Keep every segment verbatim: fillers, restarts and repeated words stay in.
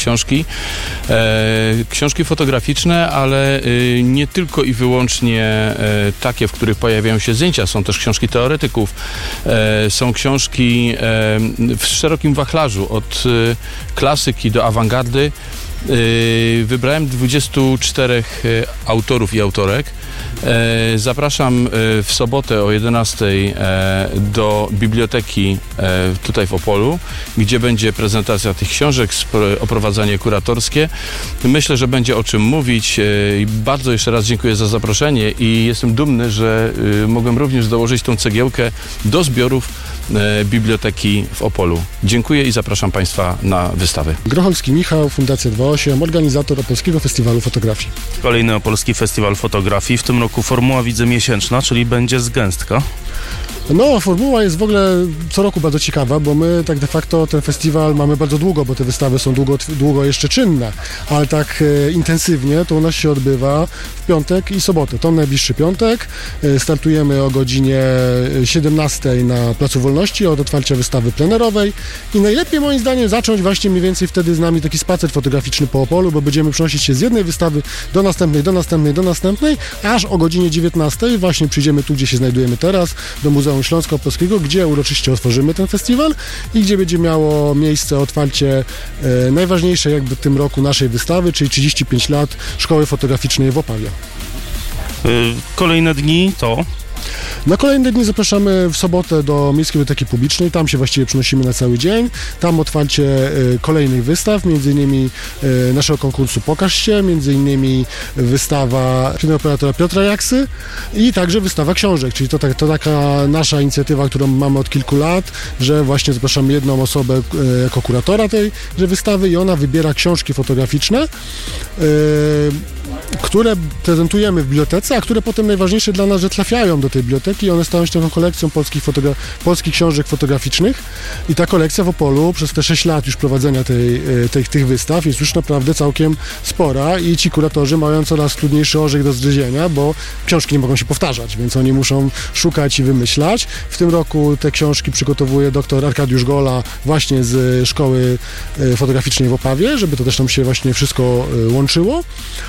książki. Książki fotograficzne, ale nie tylko i wyłącznie takie, w których pojawiają się zdjęcia. Są też książki teoretyków, są książki w szerokim wachlarzu, od klasyki do awangardy. Wybrałem dwudziestu czterech autorów i autorek. Zapraszam w sobotę o jedenastej do biblioteki tutaj w Opolu, gdzie będzie prezentacja tych książek, oprowadzanie kuratorskie. Myślę, że będzie o czym mówić. Bardzo jeszcze raz dziękuję za zaproszenie i jestem dumny, że mogłem również dołożyć tą cegiełkę do zbiorów biblioteki w Opolu. Dziękuję i zapraszam Państwa na wystawę. Grocholski Michał, Fundacja dwa osiem, organizator Opolskiego Festiwalu Fotografii. Kolejny Opolski Festiwal Fotografii. W tym roku formuła widzę miesięczna, czyli będzie z gęstka. No, formuła jest w ogóle co roku bardzo ciekawa, bo my tak de facto ten festiwal mamy bardzo długo, bo te wystawy są długo, długo jeszcze czynne, ale tak e, intensywnie to u nas się odbywa w piątek i sobotę. To najbliższy piątek. E, startujemy o godzinie siedemnastej na Placu Wolności od otwarcia wystawy plenerowej i najlepiej moim zdaniem zacząć właśnie mniej więcej wtedy z nami taki spacer fotograficzny po Opolu, bo będziemy przenosić się z jednej wystawy do następnej, do następnej, do następnej, aż o godzinie dziewiętnastej właśnie przyjdziemy tu, gdzie się znajdujemy teraz, do Muzeum Śląsko-Opolskiego, gdzie uroczyście otworzymy ten festiwal i gdzie będzie miało miejsce otwarcie e, najważniejszej jakby w tym roku naszej wystawy, czyli trzydzieści pięć lat Szkoły Fotograficznej w Opawie. Kolejne dni to... Na kolejne dni zapraszamy w sobotę do Miejskiej Biblioteki Publicznej, tam się właściwie przenosimy na cały dzień, tam otwarcie y, kolejnych wystaw, między innymi y, naszego konkursu Pokaż się, między innymi wystawa operatora Piotra Jaksy i także wystawa książek, czyli to, to taka nasza inicjatywa, którą mamy od kilku lat, że właśnie zapraszamy jedną osobę y, jako kuratora tej wystawy i ona wybiera książki fotograficzne, y, które prezentujemy w bibliotece, a które potem najważniejsze dla nas, że trafiają do tej biblioteki i one stają się taką kolekcją polskich, fotogra- polskich książek fotograficznych i ta kolekcja w Opolu przez te sześć lat już prowadzenia tej, tej, tych wystaw jest już naprawdę całkiem spora i ci kuratorzy mają coraz trudniejszy orzech do zgryzienia, bo książki nie mogą się powtarzać, więc oni muszą szukać i wymyślać. W tym roku te książki przygotowuje dr Arkadiusz Gola właśnie z Szkoły Fotograficznej w Opawie, żeby to też tam się właśnie wszystko łączyło.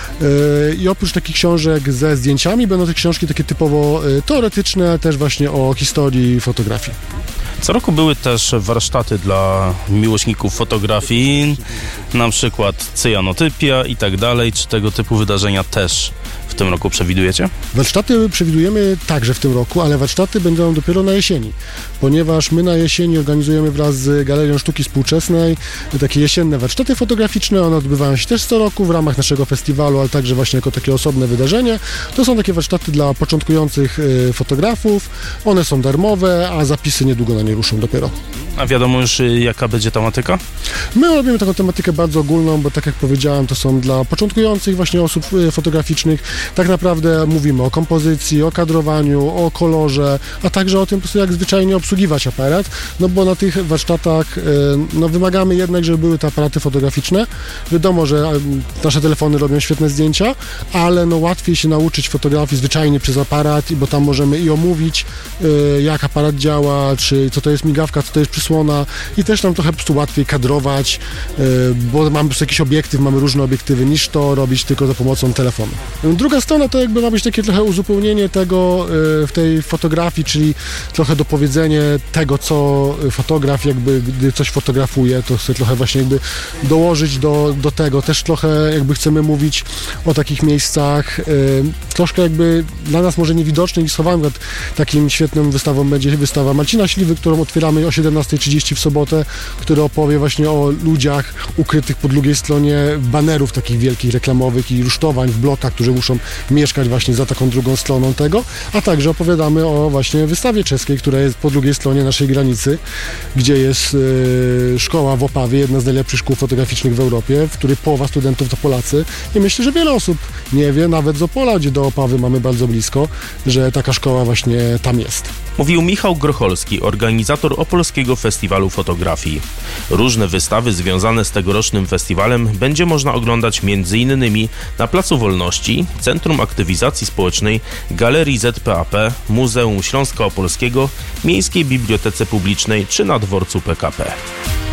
I oprócz takich książek ze zdjęciami będą te książki takie typowo teoretyczne, też właśnie o historii fotografii. Co roku były też warsztaty dla miłośników fotografii, na przykład cyjanotypia i tak dalej. Czy tego typu wydarzenia też w tym roku przewidujecie? Warsztaty przewidujemy także w tym roku, ale warsztaty będą dopiero na jesieni, ponieważ my na jesieni organizujemy wraz z Galerią Sztuki Współczesnej takie jesienne warsztaty fotograficzne. One odbywają się też co roku w ramach naszego festiwalu, ale także właśnie jako takie osobne wydarzenie. To są takie warsztaty dla początkujących fotografów. One są darmowe, a zapisy niedługo na nie ruszą dopiero. A wiadomo już, jaka będzie tematyka? My robimy taką tematykę bardzo ogólną, bo tak jak powiedziałem, to są dla początkujących właśnie osób fotograficznych. Tak naprawdę mówimy o kompozycji, o kadrowaniu, o kolorze, a także o tym, jak zwyczajnie obsługiwać aparat, no bo na tych warsztatach no, wymagamy jednak, żeby były te aparaty fotograficzne. Wiadomo, że nasze telefony robią świetne zdjęcia, ale no, łatwiej się nauczyć fotografii zwyczajnie przez aparat, bo tam możemy i omówić, jak aparat działa, czy co to jest migawka, co to jest przysłona i też nam trochę po prostu łatwiej kadrować, bo mamy po prostu jakiś obiektyw, mamy różne obiektywy, niż to robić tylko za pomocą telefonu. Druga strona to jakby ma być takie trochę uzupełnienie tego w tej fotografii, czyli trochę dopowiedzenie tego, co fotograf jakby, gdy coś fotografuje, to chcę trochę właśnie jakby dołożyć do, do tego. Też trochę jakby chcemy mówić o takich miejscach troszkę jakby dla nas może niewidocznych i schowanym. Takim świetną wystawą będzie wystawa Marcina Śliwy, którą otwieramy o siedemnasta trzydzieści w sobotę, który opowie właśnie o ludziach ukrytych po drugiej stronie banerów takich wielkich reklamowych i rusztowań w blokach, którzy muszą mieszkać właśnie za taką drugą stroną tego, a także opowiadamy o właśnie wystawie czeskiej, która jest po drugiej stronie naszej granicy, gdzie jest e, szkoła w Opawie, jedna z najlepszych szkół fotograficznych w Europie, w której połowa studentów to Polacy i myślę, że wiele osób nie wie, nawet z Opola, gdzie do Opawy mamy bardzo blisko, że taka szkoła właśnie tam jest. Mówił Michał Grocholski, organizator Opolskiego Festiwalu Fotografii. Różne wystawy związane z tegorocznym festiwalem będzie można oglądać między innymi na Placu Wolności, Centrum Aktywizacji Społecznej, Galerii Z P A P, Muzeum Śląska Opolskiego, Miejskiej Bibliotece Publicznej czy na dworcu P K P.